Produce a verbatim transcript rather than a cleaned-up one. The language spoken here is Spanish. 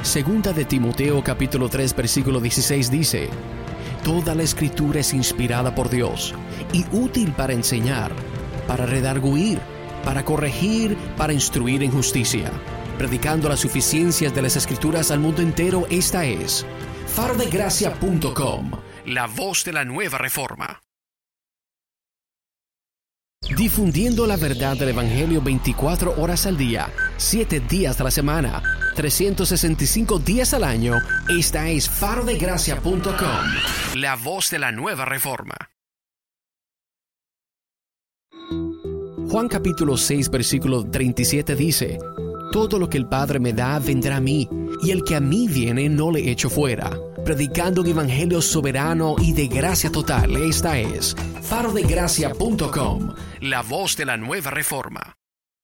Segunda de Timoteo capítulo tres versículo dieciséis dice: Toda la escritura es inspirada por Dios y útil para enseñar, para redarguir, para corregir, para instruir en justicia, predicando las suficiencias de las escrituras al mundo entero. Esta es faro de gracia punto com, la voz de la nueva reforma. Difundiendo la verdad del Evangelio veinticuatro horas al día, siete días a la semana, trescientos sesenta y cinco días al año. Esta es faro de gracia punto com, la voz de la nueva reforma. Juan capítulo seis versículo treinta y siete dice: Todo lo que el Padre me da vendrá a mí, y el que a mí viene no le echo fuera. Predicando un evangelio soberano y de gracia total. Esta es faro de gracia punto com, la voz de la nueva reforma.